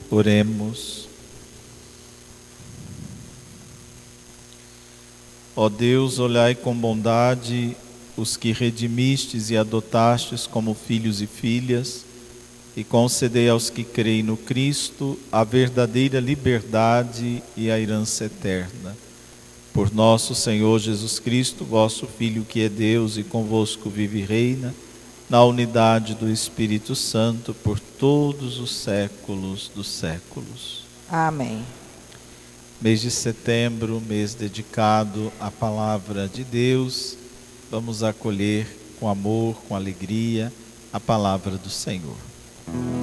Oremos. Ó Deus, olhai com bondade os que redimistes e adotastes como filhos e filhas, e concedei aos que creem no Cristo a verdadeira liberdade e a herança eterna. Por nosso Senhor Jesus Cristo, vosso Filho, que é Deus e convosco vive e reina, na unidade do Espírito Santo, por todos os séculos dos séculos. Amém. Mês de setembro, mês dedicado à palavra de Deus, vamos acolher com amor, com alegria, a palavra do Senhor.